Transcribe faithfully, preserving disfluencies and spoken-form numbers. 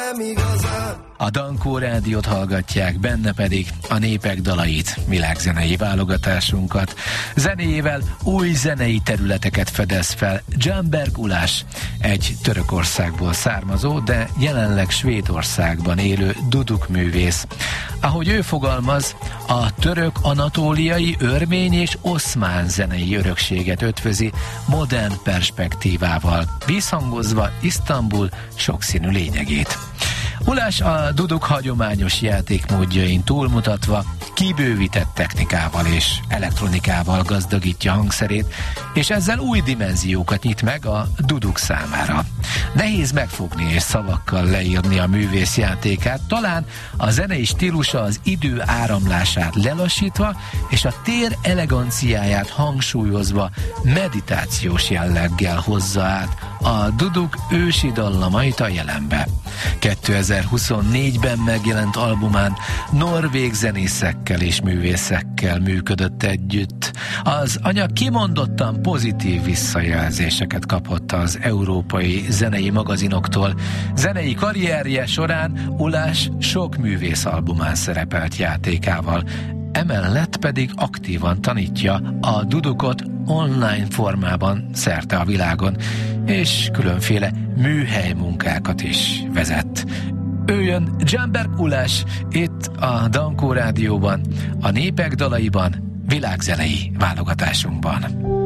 nem igazán. A Dankó Rádiót hallgatják, benne pedig a népek dalait, világzenei válogatásunkat. Zenéjével új zenei területeket fedez fel Canberk Ulas, egy Törökországból származó, de jelenleg Svédországban élő duduk művész. Ahogy ő fogalmaz, a török, anatóliai, örmény és oszmán zenei örökséget ötvözi modern perspektívával, visszhangozva Isztambul sokszínű lényegét. Ulas a duduk hagyományos játékmódjain túlmutatva kibővített technikával és elektronikával gazdagítja hangszerét, és ezzel új dimenziókat nyit meg a duduk számára. Nehéz megfogni és szavakkal leírni a művész játékát, talán a zenei stílusa az idő áramlását lelassítva és a tér eleganciáját hangsúlyozva meditációs jelleggel hozza át a duduk ősi dallamait a jelenbe. kétezer-huszonnégyben megjelent albumán norvég zenészekkel és művészekkel működött együtt. Az anyag kimondottan pozitív visszajelzéseket kapott az európai zenei magazinoktól. Zenei karrierje során Ulas sok művész albumán szerepelt játékával. Emellett pedig aktívan tanítja a dudukot online formában szerte a világon, és különféle műhely munkákat is vezet. Ő jön, Canberk Ulas, itt a Dankó Rádióban, a népek dalaiban, világzenei válogatásunkban.